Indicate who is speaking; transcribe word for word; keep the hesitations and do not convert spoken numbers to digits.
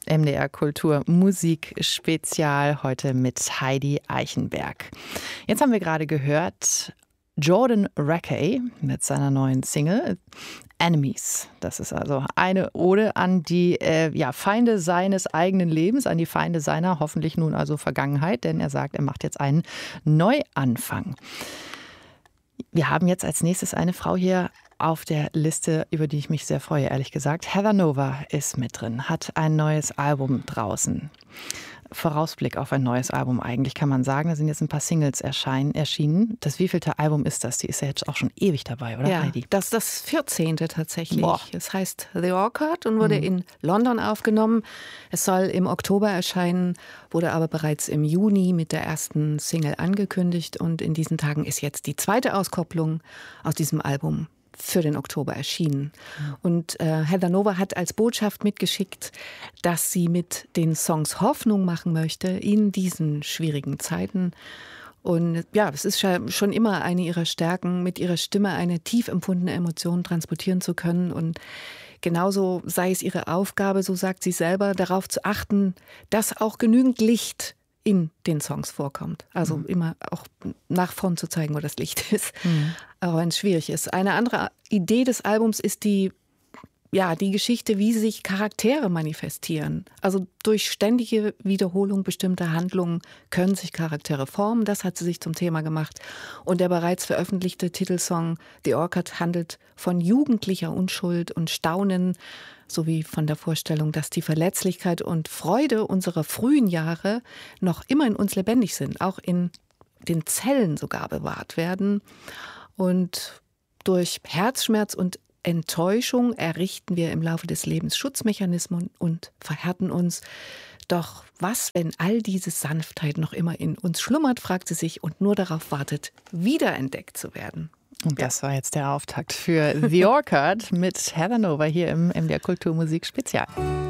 Speaker 1: M D R Kultur Musik Spezial, heute mit Heidi Eichenberg. Jetzt haben wir gerade gehört Jordan Rakei mit seiner neuen Single Enemies. Das ist also eine Ode an die äh, ja, Feinde seines eigenen Lebens, an die Feinde seiner hoffentlich nun also Vergangenheit, denn er sagt, er macht jetzt einen Neuanfang. Wir haben jetzt als nächstes eine Frau hier auf der Liste, über die ich mich sehr freue, ehrlich gesagt. Heather Nova ist mit drin, hat ein neues Album draußen. Vorausblick auf ein neues Album eigentlich, kann man sagen. Da sind jetzt ein paar Singles erscheinen, erschienen. Das wievielte Album ist das? Die ist ja jetzt auch schon ewig dabei, oder
Speaker 2: ja,
Speaker 1: Heidi?
Speaker 2: Das ist das vierzehnte tatsächlich.
Speaker 1: Boah.
Speaker 2: Es heißt The Orchard und wurde mhm. in London aufgenommen. Es soll im Oktober erscheinen, wurde aber bereits im Juni mit der ersten Single angekündigt. Und in diesen Tagen ist jetzt die zweite Auskopplung aus diesem Album für den Oktober erschienen. Und äh, Heather Nova hat als Botschaft mitgeschickt, dass sie mit den Songs Hoffnung machen möchte in diesen schwierigen Zeiten. Und ja, es ist schon immer eine ihrer Stärken, mit ihrer Stimme eine tief empfundene Emotion transportieren zu können. Und genauso sei es ihre Aufgabe, so sagt sie selber, darauf zu achten, dass auch genügend Licht in den Songs vorkommt. Also mhm. immer auch nach vorn zu zeigen, wo das Licht ist, mhm. auch wenn es schwierig ist. Eine andere Idee des Albums ist die, ja, die Geschichte, wie sich Charaktere manifestieren. Also durch ständige Wiederholung bestimmter Handlungen können sich Charaktere formen. Das hat sie sich zum Thema gemacht. Und der bereits veröffentlichte Titelsong The Orchard handelt von jugendlicher Unschuld und Staunen, sowie von der Vorstellung, dass die Verletzlichkeit und Freude unserer frühen Jahre noch immer in uns lebendig sind, auch in den Zellen sogar bewahrt werden. Und durch Herzschmerz und Enttäuschung errichten wir im Laufe des Lebens Schutzmechanismen und verhärten uns. Doch was, wenn all diese Sanftheit noch immer in uns schlummert, fragt sie sich und nur darauf wartet, wiederentdeckt zu werden.
Speaker 1: Und das war jetzt der Auftakt für The Orchard mit Heather Nova hier im M D R Kultur Musik Spezial.